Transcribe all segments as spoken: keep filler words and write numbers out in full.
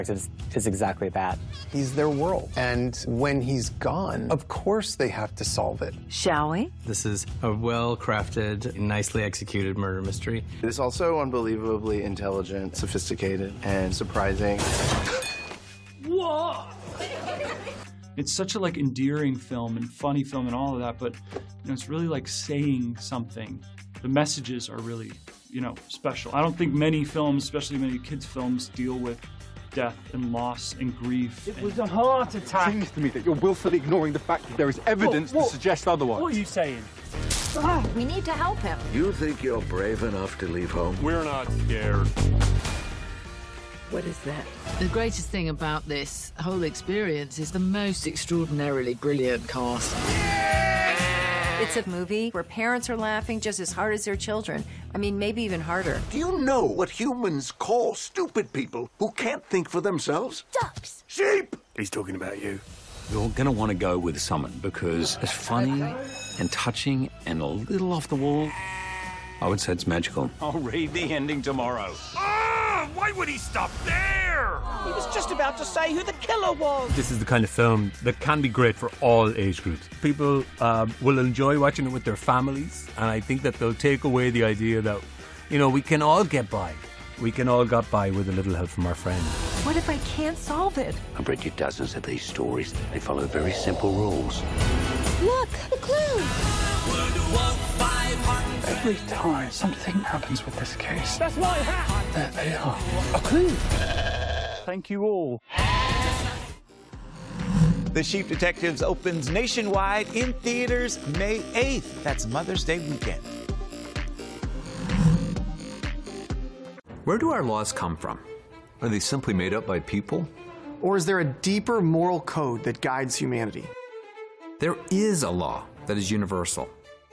is, is exactly that. He's their world. And when he's gone, of course they have to solve it. Shall we? This is a well-crafted, nicely executed murder mystery. It's also unbelievably intelligent, sophisticated, and surprising. Whoa! It's such a like endearing film and funny film and all of that, but you know, it's really like saying something. The messages are really, you know, special. I don't think many films, especially many kids' films, deal with death and loss and grief. It was a heart attack. It seems to me that you're willfully ignoring the fact that there is evidence what, what, to suggest otherwise. What are you saying? Oh, we need to help him. You think you're brave enough to leave home? We're not scared. What is that? The greatest thing about this whole experience is the most extraordinarily brilliant cast. It's a movie where parents are laughing just as hard as their children. I mean, maybe even harder. Do you know what humans call stupid people who can't think for themselves? Ducks. Sheep! He's talking about you. You're going to want to go with Summon because it's funny and touching and a little off the wall. I would say it's magical. I'll read the ending tomorrow. Ah! Why would he stop there? He was just about to say who the killer was. This is the kind of film that can be great for all age groups. People um, will enjoy watching it with their families, and I think that they'll take away the idea that, you know, we can all get by. We can all get by with a little help from our friends. What if I can't solve it? I've read you dozens of these stories. They follow very simple rules. Look, the clue. Every time something happens with this case, That's my hat! there they are. A clue. Thank you all. The Sheep Detectives opens nationwide in theaters May eighth. That's Mother's Day weekend. Where do our laws come from? Are they simply made up by people? Or is there a deeper moral code that guides humanity? There is a law that is universal.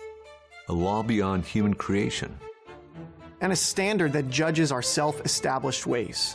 A law beyond human creation. And a standard that judges our self-established ways.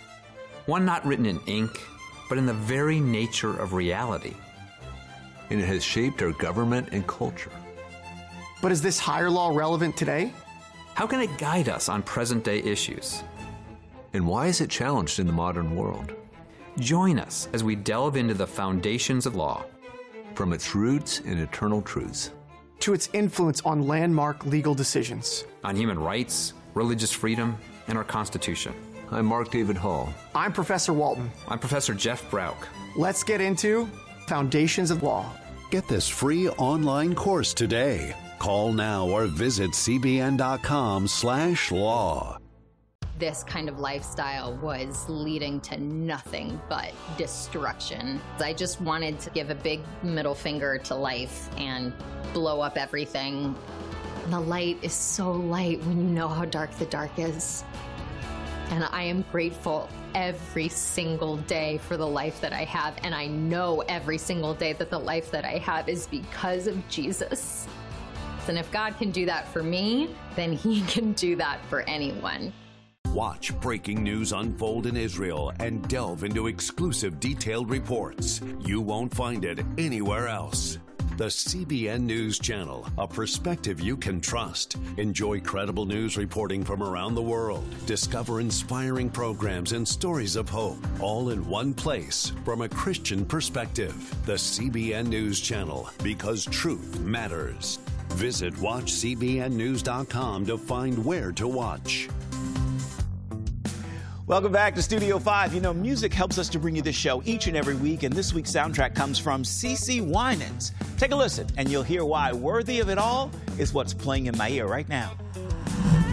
One not written in ink, but in the very nature of reality. And it has shaped our government and culture. But is this higher law relevant today? How can it guide us on present-day issues? And why is it challenged in the modern world? Join us as we delve into the foundations of law. From its roots and eternal truths. To its influence on landmark legal decisions. On human rights, religious freedom, and our Constitution. I'm Mark David Hall. I'm Professor Walton. I'm Professor Jeff Brauk. Let's get into Foundations of Law. Get this free online course today. Call now or visit cbn.com slash law. This kind of lifestyle was leading to nothing but destruction. I just wanted to give a big middle finger to life and blow up everything. The light is so light when you know how dark the dark is. And I am grateful every single day for the life that I have. And I know every single day that the life that I have is because of Jesus. And if God can do that for me, then he can do that for anyone. Watch breaking news unfold in Israel and delve into exclusive detailed reports. You won't find it anywhere else. The C B N News Channel, a perspective you can trust. Enjoy credible news reporting from around the world. Discover inspiring programs and stories of hope, all in one place from a Christian perspective. The C B N News Channel, because truth matters. Visit watch c b n news dot com to find where to watch. Welcome back to Studio five. You know, music helps us to bring you this show each and every week, and this week's soundtrack comes from CeCe Winans. Take a listen, and you'll hear why Worthy of It All is what's playing in my ear right now.